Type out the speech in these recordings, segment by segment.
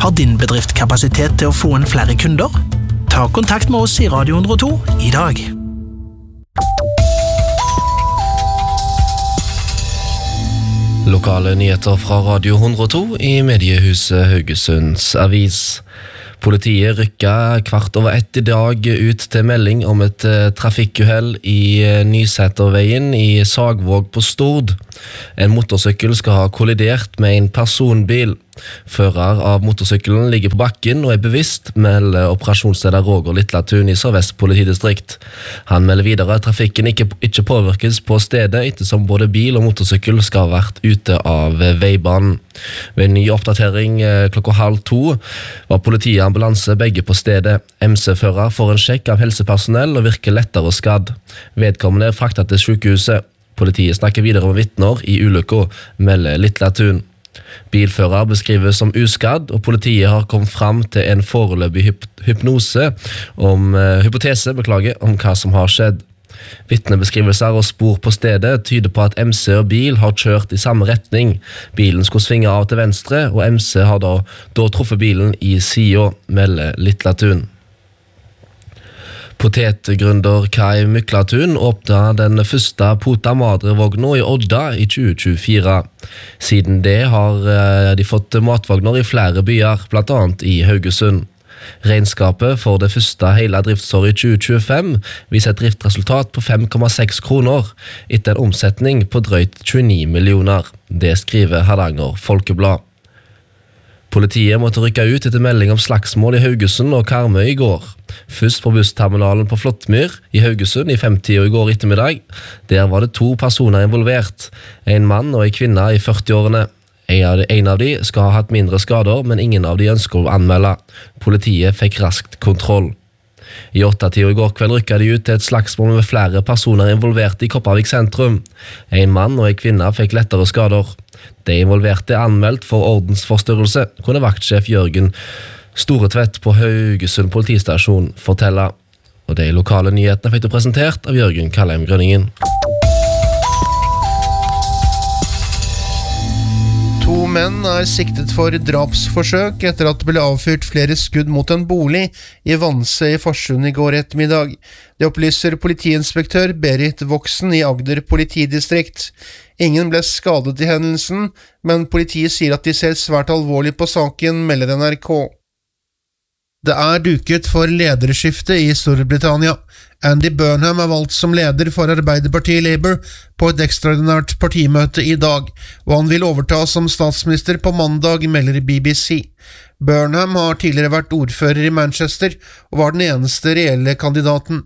Har din bedrift kapasitet til å få inn flere kunder? Ta kontakt med oss i Radio 102 i dag. Lokale nyheter fra Radio 102 i mediehuset Haugesunds Avis. Politiet rykket 1:15 i dag ut til melding om et trafikkuhell i Nyseterveien i Sagvåg på Stord. En motorsykkel skal ha kollidert med en personbil. Fører av motorsykkelen ligger på bakken og er bevisst, melder operasjonsleder Roger Littlatun i Sør-Vest politidistrikt. Han melder videre at trafikken ikke påvirkes på stedet, ettersom både bil og motorsykkel skal ha vært ute av veibanen. Ved en ny oppdatering klokka 1:30 var politiet og ambulanse begge på stedet. MC-fører får en sjekk av helsepersonell og virker lettere skadd. Vedkommende er fraktet til sykehuset. Politiet snakker videre med vitner i ulykka, melder Littlatun. Bilfører beskrives som uskadd, og politiet har kommet frem til en foreløpig hypotese om hva som har skjedd. Vitnebeskrivelser og spor på stedet tyder på at MC og bil har kjørt i samme retning. Bilen skulle svinge av til venstre, og MC har da truffet bilen i siden, melder Littlatun. Potetgründer Kai Myklatun åpnet den første Pota Madre-vognen i Odda i 2024. Siden det har de fått matvogner i flere byer, blant annet i Haugesund. Regnskapet for det første hele driftsåret i 2025 viser et driftresultat på 5,6 kroner, etter en omsetning på drøyt 29 millioner. Det skriver Hardanger Folkeblad. Politiet måtte rykke ut etter melding om slagsmål i Haugesund og Karmøy i går. Først på bussterminalen på Flåttmyr i Haugesund i 5-tiden i går ettermiddag. Der var det 2 personer involvert, en mann og en kvinne i 40-årene. En av de skal ha hatt mindre skader, men ingen av de ønsker å anmelde. Politiet fikk raskt kontroll. I 8-tiden i går kveld rykket de ut til et slagsmål med flere personer involvert i Kopervik sentrum. En mann og en kvinne fikk lettere skader. De involverte er anmeldt for ordensforstyrrelse, kunne vaktsjef Jørgen Storetvedt på Haugesund politistasjon fortelle. Og de lokale nyhetene fikk du presentert av Jørgen Kallheim Grønningen. 2 menn er siktet for drapsforsøk etter at det ble avfyrt flere skudd mot en bolig i Vanse i Farsund i går ettermiddag. Det opplyser politiinspektør Berit Voksen i Agder politidistrikt. Ingen ble skadet i hendelsen, men politiet sier at de ser svært alvorlig på saken, melder NRK. Det er duket for lederskifte i Storbritannia. Andy Burnham er valgt som leder for Arbeiderpartiet Labour på et ekstraordinært partimøte i dag, og han vil overta som statsminister på mandag, melder BBC. Burnham har tidligere vært ordfører i Manchester og var den eneste reelle kandidaten.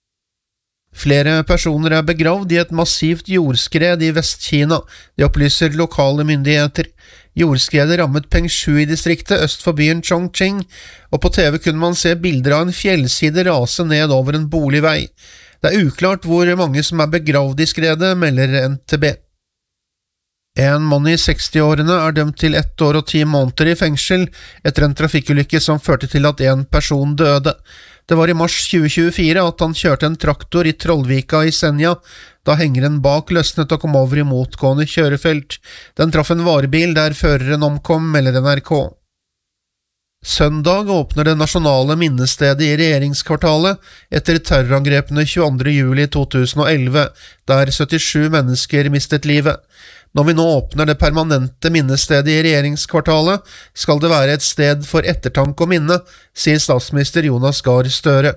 Flere personer er begravd i et massivt jordskred i Vest-Kina, det opplyser lokale myndigheter. Jordskredet rammet Pengshu i distriktet øst for byen Chongqing, og på TV kunne man se bilder av en fjellside rase ned over en boligvei. Det er uklart hvor mange som er begravd i skredet, melder NTB. En mann i 60-årene er dømt til 1 år og 10 måneder i fengsel etter en trafikkulykke som førte til at en person døde. Det var i mars 2024 at han kjørte en traktor i Trollvika i Senja, da hengeren bak løsnet og kom over i motgående kjørefelt. Den traff en varebil der føreren omkom, melder NRK. Søndag åpner det nasjonale minnestedet i regjeringskvartalet etter terrorangrepene 22. juli 2011, der 77 mennesker mistet livet. Når vi nå åpner det permanente minnestedet i regjeringskvartalet, skal det være et sted for ettertanke og minne, sier statsminister Jonas Gahr Støre.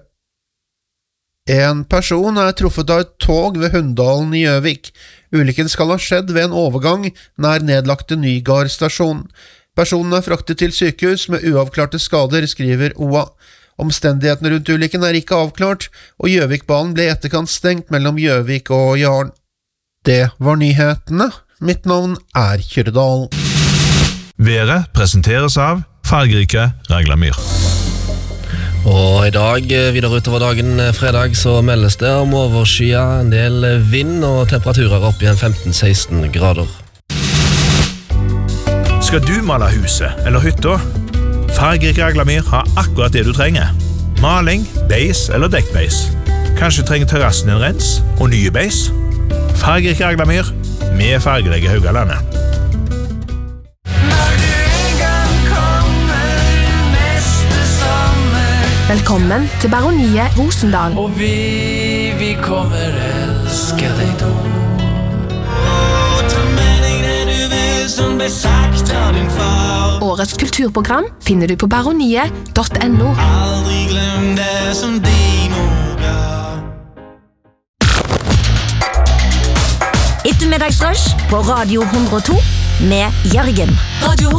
En person er truffet av et tog ved Hunndalen i Gjøvik. Ulykken skal ha skjedd ved en overgang nær nedlagte Nygard stasjon. Personen er fraktet til sykehus med uavklarte skader, skriver OA. Omstendighetene rundt ulykken er ikke avklart, og Gjøvikbanen ble i etterkant stengt mellom Gjøvik og Jaren. Det var nyhetene. Mitt navn er Kjørdal. Været presenteres av fargerike Raglamyr. Og i dag, videre utover dagen fredag, så meldes det om overskya, en del vind og temperaturer opp i 15-16 grader. Skal du male huset eller hytta? Fargerike Raglamyr har akkurat det du trenger. Maling, beis eller dekkbeis. Kanskje trenger terrassen en rens og nye beis? Fargerike Raglamyr med fargerike Haugalandet. Når du en gang kommer Velkommen til Baroniet Rosendal. Og vi kommer elske deg da. Ta mening det du vil som ble sagt av din far. Årets kulturprogram finner du på baroniet.no. Aldri glem det som din ord. Ettermiddagsrush på Radio 102 med Jørgen. Radio